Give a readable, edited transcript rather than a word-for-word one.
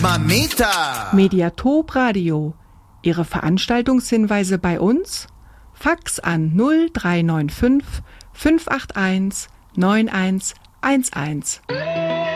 Mamita. Mediatop Radio. Ihre Veranstaltungshinweise bei uns? Fax an 0395 581 9111.